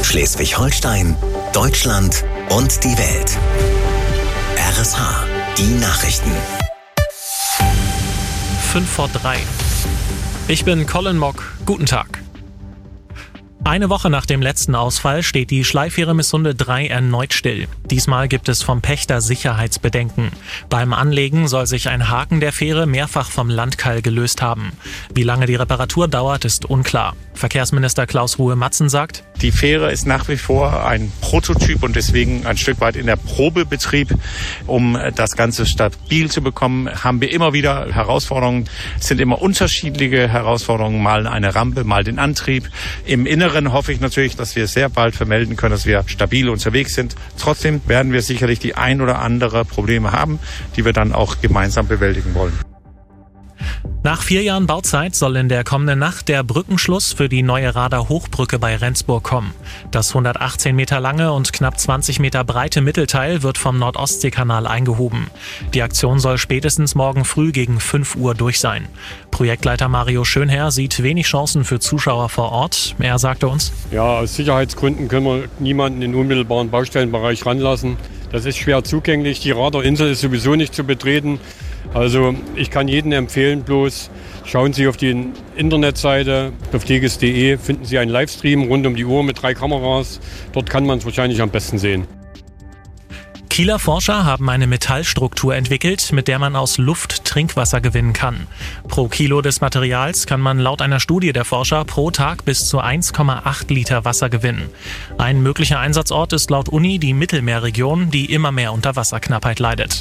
Schleswig-Holstein, Deutschland und die Welt. RSH, die Nachrichten. 2:55. Ich bin Colin Mock. Guten Tag. Eine Woche nach dem letzten Ausfall steht die Schleifähre Missunde 3 erneut still. Diesmal gibt es vom Pächter Sicherheitsbedenken. Beim Anlegen soll sich ein Haken der Fähre mehrfach vom Landkeil gelöst haben. Wie lange die Reparatur dauert, ist unklar. Verkehrsminister Klaus Ruhe-Matzen sagt: Die Fähre ist nach wie vor ein Prototyp und deswegen ein Stück weit in der Probebetrieb. Um das Ganze stabil zu bekommen, haben wir immer wieder Herausforderungen. Es sind immer unterschiedliche Herausforderungen, mal eine Rampe, mal den Antrieb. Im Inneren hoffe ich natürlich, dass wir sehr bald vermelden können, dass wir stabil unterwegs sind. Trotzdem werden wir sicherlich die ein oder andere Probleme haben, die wir dann auch gemeinsam bewältigen wollen. Nach 4 Jahren Bauzeit soll in der kommenden Nacht der Brückenschluss für die neue Rader Hochbrücke bei Rendsburg kommen. Das 118 Meter lange und knapp 20 Meter breite Mittelteil wird vom Nord-Ostsee-Kanal eingehoben. Die Aktion soll spätestens morgen früh gegen 5 Uhr durch sein. Projektleiter Mario Schönherr sieht wenig Chancen für Zuschauer vor Ort. Er sagte uns: Ja, aus Sicherheitsgründen können wir niemanden in den unmittelbaren Baustellenbereich ranlassen. Das ist schwer zugänglich. Die Raderinsel ist sowieso nicht zu betreten. Also ich kann jedem empfehlen, bloß schauen Sie auf die Internetseite, auf teges.de, finden Sie einen Livestream rund um die Uhr mit 3 Kameras. Dort kann man es wahrscheinlich am besten sehen. Kieler Forscher haben eine Metallstruktur entwickelt, mit der man aus Luft Trinkwasser gewinnen kann. Pro Kilo des Materials kann man laut einer Studie der Forscher pro Tag bis zu 1,8 Liter Wasser gewinnen. Ein möglicher Einsatzort ist laut Uni die Mittelmeerregion, die immer mehr unter Wasserknappheit leidet.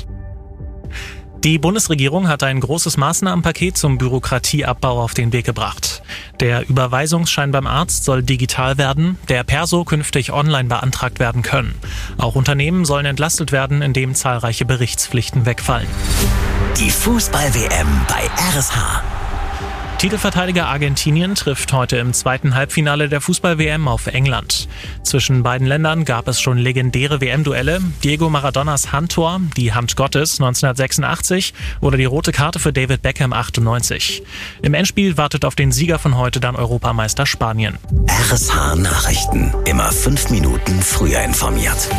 Die Bundesregierung hat ein großes Maßnahmenpaket zum Bürokratieabbau auf den Weg gebracht. Der Überweisungsschein beim Arzt soll digital werden, der Perso künftig online beantragt werden können. Auch Unternehmen sollen entlastet werden, indem zahlreiche Berichtspflichten wegfallen. Die Fußball-WM bei RSH. Titelverteidiger Argentinien trifft heute im zweiten Halbfinale der Fußball-WM auf England. Zwischen beiden Ländern gab es schon legendäre WM-Duelle. Diego Maradonas Handtor, die Hand Gottes 1986 oder die rote Karte für David Beckham 98. Im Endspiel wartet auf den Sieger von heute dann Europameister Spanien. RSH Nachrichten. Immer 5 Minuten früher informiert.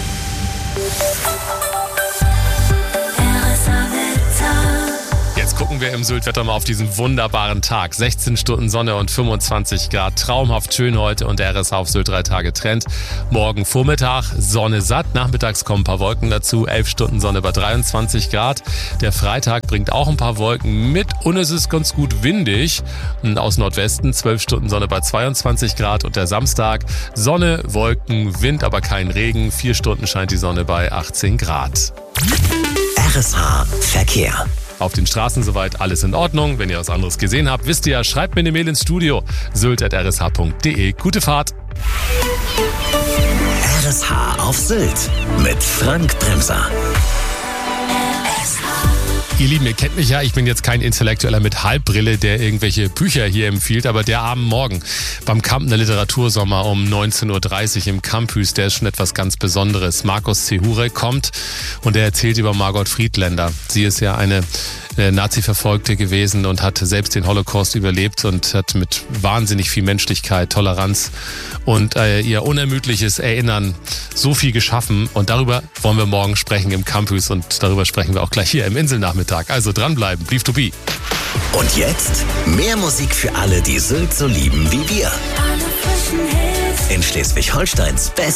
Jetzt gucken wir im Syltwetter mal auf diesen wunderbaren Tag. 16 Stunden Sonne und 25 Grad. Traumhaft schön heute und der RSH auf Sylt 3 Tage Trend. Morgen Vormittag Sonne satt. Nachmittags kommen ein paar Wolken dazu. 11 Stunden Sonne bei 23 Grad. Der Freitag bringt auch ein paar Wolken mit und es ist ganz gut windig. Und aus Nordwesten 12 Stunden Sonne bei 22 Grad und der Samstag Sonne, Wolken, Wind, aber kein Regen. 4 Stunden scheint die Sonne bei 18 Grad. RSH Verkehr. Auf den Straßen soweit alles in Ordnung. Wenn ihr was anderes gesehen habt, wisst ihr ja, schreibt mir eine Mail ins Studio. sylt@rsh.de. Gute Fahrt. RSH auf Sylt mit Frank Bremser. Ihr Lieben, ihr kennt mich ja, ich bin jetzt kein Intellektueller mit Halbbrille, der irgendwelche Bücher hier empfiehlt, aber der Abend morgen beim Kampener Literatursommer um 19.30 Uhr im Campus, der ist schon etwas ganz Besonderes. Markus Zehure kommt und er erzählt über Margot Friedländer. Sie ist ja eine Nazi-Verfolgte gewesen und hat selbst den Holocaust überlebt und hat mit wahnsinnig viel Menschlichkeit, Toleranz und ihr unermüdliches Erinnern so viel geschaffen. Und darüber wollen wir morgen sprechen im Campus und darüber sprechen wir auch gleich hier im Inselnachmittag. Also dranbleiben, Brief to be. Und jetzt mehr Musik für alle, die Sylt so lieben wie wir. In Schleswig-Holsteins Best